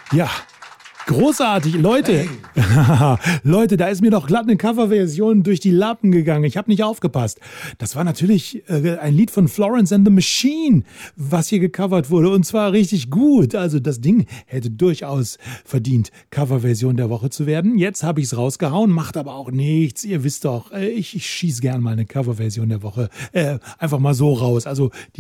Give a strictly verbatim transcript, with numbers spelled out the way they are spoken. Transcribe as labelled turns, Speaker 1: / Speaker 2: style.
Speaker 1: Ja, großartig. Leute, Leute, da ist mir doch glatt eine Coverversion durch die Lappen gegangen. Ich habe nicht aufgepasst. Das war natürlich äh, ein Lied von Florence and the Machine, was hier gecovert wurde. Und zwar richtig gut. Also das Ding hätte durchaus verdient, Coverversion der Woche zu werden. Jetzt habe ich es rausgehauen, macht aber auch nichts. Ihr wisst doch, äh, ich, ich schieße gern mal eine Coverversion der Woche. Äh, einfach mal so raus. Also die